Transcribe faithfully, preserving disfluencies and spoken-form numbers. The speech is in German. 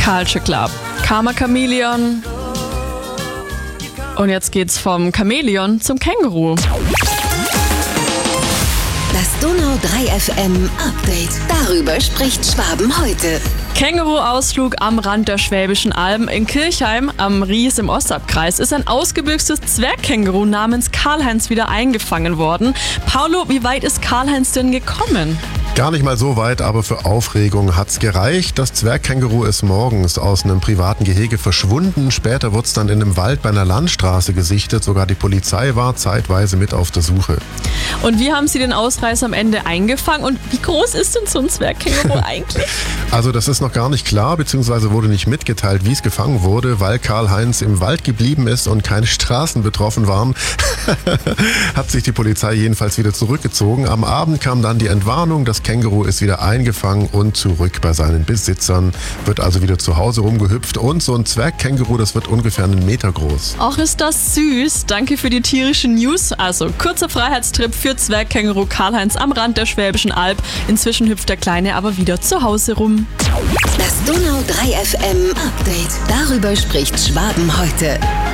Culture Club, Karma Chameleon. Und jetzt geht's vom Chamäleon zum Känguru. Das Donau drei F M Update. Darüber spricht Schwaben heute. Känguru-Ausflug am Rand der Schwäbischen Alben. In Kirchheim am Ries im Ostalbkreis ist ein ausgebüxtes Zwergkänguru namens Karl-Heinz wieder eingefangen worden. Paulo, wie weit ist Karl-Heinz denn gekommen? Gar nicht mal so weit, aber für Aufregung hat's gereicht. Das Zwergkänguru ist morgens aus einem privaten Gehege verschwunden. Später wurde es dann in einem Wald bei einer Landstraße gesichtet. Sogar die Polizei war zeitweise mit auf der Suche. Und wie haben Sie den Ausreißer am Ende eingefangen? Und wie groß ist denn so ein Zwergkänguru eigentlich? Also das ist noch gar nicht klar, beziehungsweise wurde nicht mitgeteilt, wie es gefangen wurde, weil Karl-Heinz im Wald geblieben ist und keine Straßen betroffen waren. Hat sich die Polizei jedenfalls wieder zurückgezogen. Am Abend kam dann die Entwarnung, das Känguru ist wieder eingefangen und zurück bei seinen Besitzern, wird also wieder zu Hause rumgehüpft und so ein Zwergkänguru, das wird ungefähr einen Meter groß. Ach, ist das süß. Danke für die tierischen News. Also, kurzer Freiheitstrip für Zwergkänguru Karl-Heinz am Rand der Schwäbischen Alb. Inzwischen hüpft der Kleine aber wieder zu Hause rum. Das Donau drei F M Update. Darüber spricht Schwaben heute.